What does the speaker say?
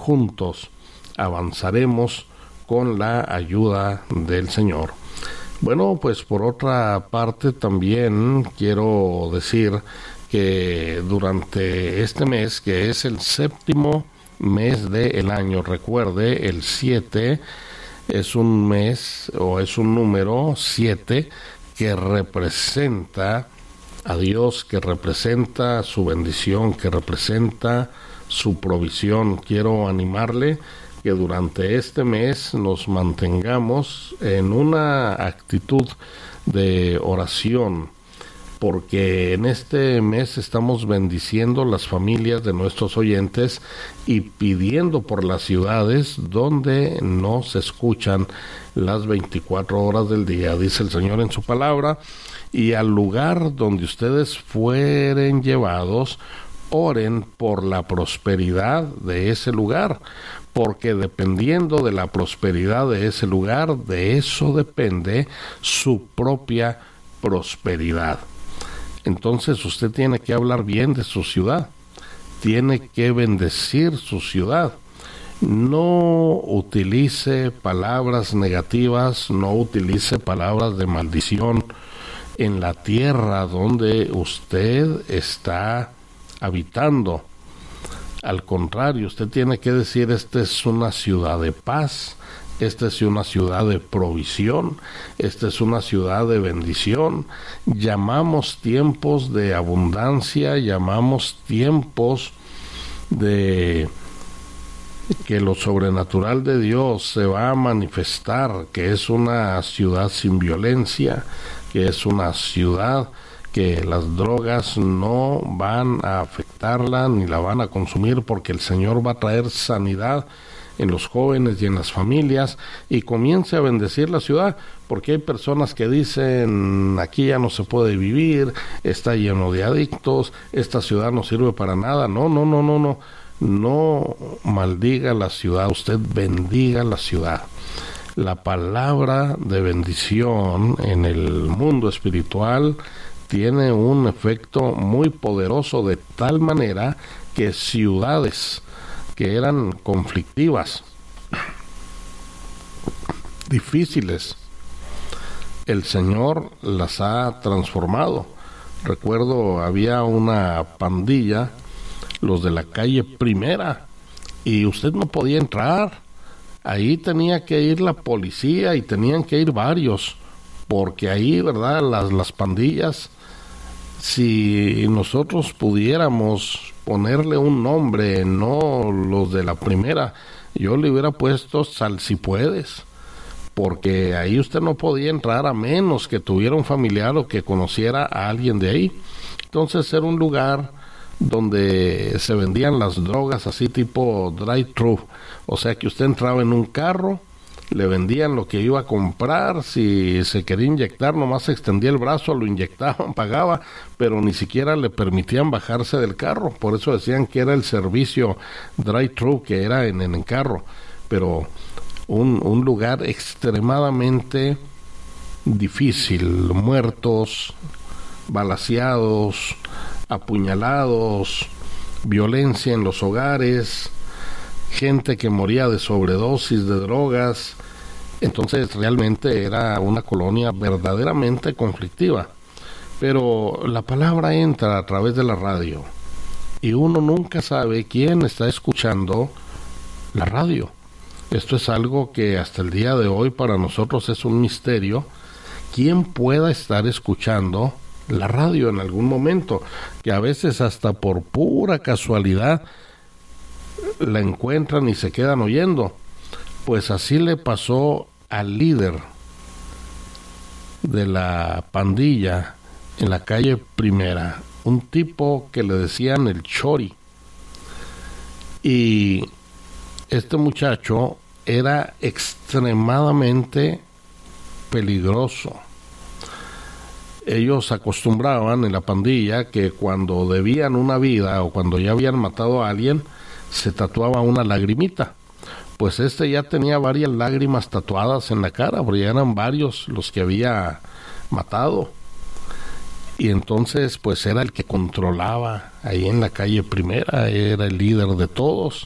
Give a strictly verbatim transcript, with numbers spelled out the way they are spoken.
juntos avanzaremos con la ayuda del Señor. Bueno, pues por otra parte también quiero decir que durante este mes, que es el séptimo mes del año, recuerde, el siete es un mes o es un número siete que representa a Dios, que representa su bendición, que representa su provisión. Quiero animarle que durante este mes nos mantengamos en una actitud de oración, porque en este mes estamos bendiciendo las familias de nuestros oyentes y pidiendo por las ciudades donde no se escuchan las veinticuatro horas del día, dice el Señor en su palabra, y al lugar donde ustedes fueren llevados, oren por la prosperidad de ese lugar, porque dependiendo de la prosperidad de ese lugar, de eso depende su propia prosperidad. Entonces usted tiene que hablar bien de su ciudad, tiene que bendecir su ciudad. No utilice palabras negativas, no utilice palabras de maldición en la tierra donde usted está habitando. Al contrario, usted tiene que decir: esta es una ciudad de paz, esta es una ciudad de provisión, esta es una ciudad de bendición. Llamamos tiempos de abundancia, llamamos tiempos de que lo sobrenatural de Dios se va a manifestar, que es una ciudad sin violencia, que es una ciudad que las drogas no van a afectarla ni la van a consumir, porque el Señor va a traer sanidad en los jóvenes y en las familias, y comience a bendecir la ciudad, porque hay personas que dicen: aquí ya no se puede vivir, está lleno de adictos, esta ciudad no sirve para nada. No, no, no, no, no, no maldiga la ciudad, usted bendiga la ciudad. La palabra de bendición en el mundo espiritual tiene un efecto muy poderoso, de tal manera que ciudades que eran conflictivas, difíciles, el Señor las ha transformado. Recuerdo, había una pandilla, los de la calle Primera, y usted no podía entrar. Ahí tenía que ir la policía y tenían que ir varios, porque ahí, ¿verdad?, las, las pandillas, si nosotros pudiéramos ponerle un nombre, no los de la Primera, yo le hubiera puesto Salsipuedes, porque ahí usted no podía entrar a menos que tuviera un familiar o que conociera a alguien de ahí. Entonces era un lugar donde se vendían las drogas así tipo drive-thru, o sea que usted entraba en un carro, le vendían lo que iba a comprar, si se quería inyectar nomás extendía el brazo, lo inyectaban, pagaba, pero ni siquiera le permitían bajarse del carro. Por eso decían que era el servicio drive-thru, que era en, en el carro, pero un, un lugar extremadamente difícil, muertos, balaceados, apuñalados, violencia en los hogares, gente que moría de sobredosis de drogas. Entonces realmente era una colonia verdaderamente conflictiva. Pero la palabra entra a través de la radio y uno nunca sabe quién está escuchando la radio. Esto es algo que hasta el día de hoy para nosotros es un misterio, quién pueda estar escuchando la radio en algún momento, que a veces hasta por pura casualidad la encuentran y se quedan oyendo. Pues así le pasó al líder de la pandilla en la calle Primera, un tipo que le decían el Chori, y este muchacho era extremadamente peligroso. Ellos acostumbraban en la pandilla que cuando debían una vida o cuando ya habían matado a alguien, se tatuaba una lagrimita. Pues este ya tenía varias lágrimas tatuadas en la cara, porque ya eran varios los que había matado. Y entonces pues era el que controlaba ahí en la calle Primera, era el líder de todos.